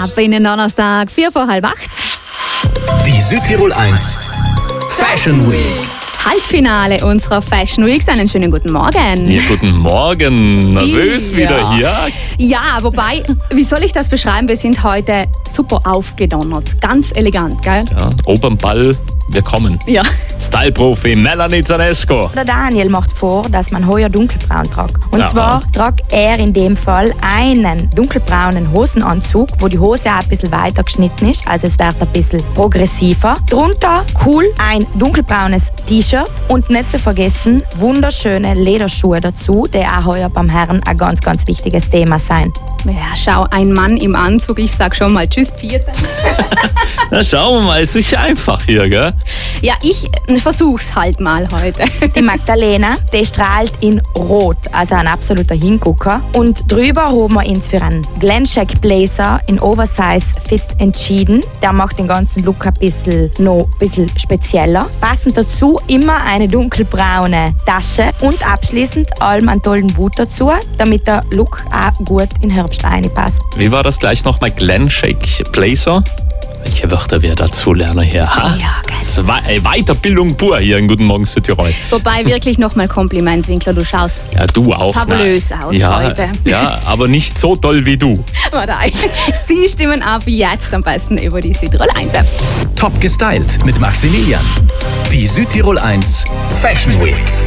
Ab in den Donnerstag, 7:45. Die Südtirol 1 Fashion Week. Halbfinale unserer Fashion Week. Einen schönen guten Morgen. Ja, guten Morgen. Nervös wieder hier. Ja, wobei, wie soll ich das beschreiben? Wir sind heute super aufgedonnert. Ganz elegant, gell? Ja, oberm Ball, wir kommen. Ja. Style-Profi Melanie Zanesco. Der Daniel macht vor, dass man heuer dunkelbraun tragt. Und Ja. zwar tragt er in dem Fall einen dunkelbraunen Hosenanzug, wo die Hose auch ein bisschen weiter geschnitten ist, also es wird ein bisschen progressiver. Drunter cool ein dunkelbraunes T-Shirt und nicht zu vergessen wunderschöne Lederschuhe dazu, die auch heuer beim Herren ein ganz, ganz wichtiges Thema sein. Ja, schau, ein Mann im Anzug. Ich sag schon mal Tschüss, Pfiat. Na, schauen wir mal, es ist einfach hier, gell? Ja, ich versuch's halt mal heute. Die Magdalena, die strahlt in Rot, also ein absoluter Hingucker. Und drüber haben wir uns für einen Glencheck Blazer in Oversize Fit entschieden. Der macht den ganzen Look noch ein bisschen spezieller. Passend dazu immer eine dunkelbraune Tasche und abschließend allem einen tollen Boot dazu, damit der Look auch gut in den Herbst reinpasst. Wie war das gleich nochmal? Glencheck Blazer? Welche Wörter wir dazu lernen hier? Ha? Ja, geil. Weiterbildung pur hier in Guten Morgen Südtirol. Wobei wirklich nochmal Kompliment, Winkler, du schaust Ja, du auch. fabulös Na, aus ja, heute. Ja, aber nicht so toll wie du. Warte, Sie stimmen ab jetzt am besten über die Südtirol 1 App. Top gestylt mit Maximilian. Die Südtirol 1 Fashion Week.